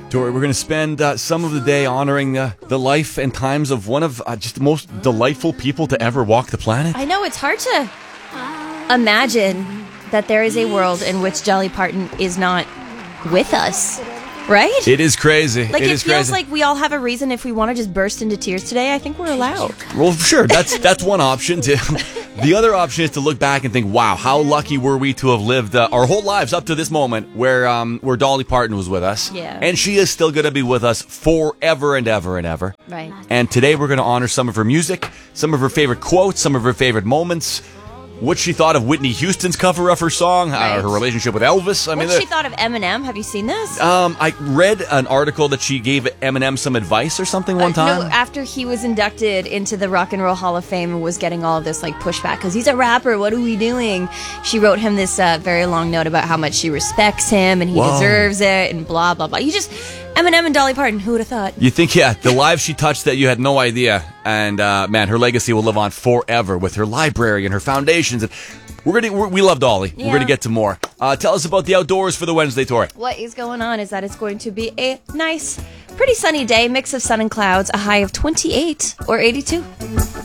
Dory, we're going to spend some of the day honoring the life and times of one of just the most delightful people to ever walk the planet. I know, it's hard to imagine that there is a world in which Dolly Parton is not with us, right? It is crazy. Like, it feels like we all have a reason if we want to just burst into tears today. I think we're allowed. Well, sure, that's one option. The other option is to look back and think, wow, how lucky were we to have lived our whole lives up to this moment where Dolly Parton was with us. Yeah. And she is still going to be with us forever and ever and ever. Right. And today we're going to honor some of her music, some of her favorite quotes, some of her favorite moments, what she thought of Whitney Houston's cover of her song, her relationship with Elvis. What she thought of Eminem. Have you seen this? I read an article that she gave Eminem some advice or something one time. No, after he was inducted into the Rock and Roll Hall of Fame and was getting all of this like pushback because he's a rapper. What are we doing? She wrote him this very long note about how much she respects him and he deserves it and blah, blah, blah. Eminem and Dolly Parton, who would have thought? You think, the lives she touched that you had no idea. And, man, her legacy will live on forever with her library and her foundations. And we love Dolly. Yeah. We're going to get to more. Tell us about the outdoors for the Wednesday tour. What is going on is that it's going to be a nice, pretty sunny day, mix of sun and clouds, a high of 28 or 82.